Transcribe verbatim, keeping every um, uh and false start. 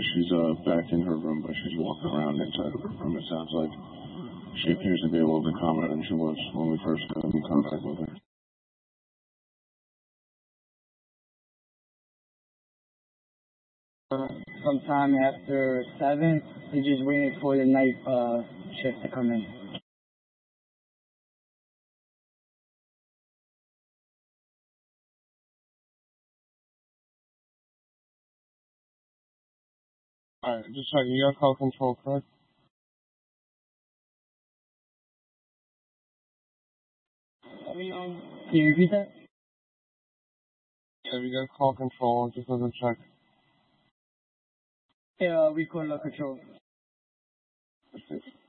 she's uh, back in her room, but she's walking around inside of her room. It sounds like she appears to be a little bit calmer than she was when we first got in contact with her. Uh, sometime after seven, we're just waiting for the night uh, shift to come in. Alright, just checking. You got call control, correct? I mean, um, can you repeat that? Yeah, we got call control. Just as a check. Yeah, uh, we call uh, control.